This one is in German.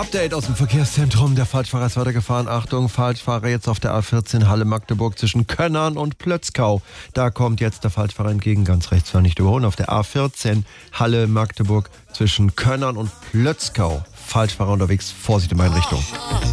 Update aus dem Verkehrszentrum. Der Falschfahrer ist weitergefahren. Achtung, Falschfahrer jetzt auf der A14 Halle-Magdeburg zwischen Könnern und Plötzkau. Da kommt jetzt der Falschfahrer entgegen, ganz rechts, war nicht überholen. Auf der A14 Halle-Magdeburg zwischen Könnern und Plötzkau. Falschfahrer unterwegs, Vorsicht in meine Richtung.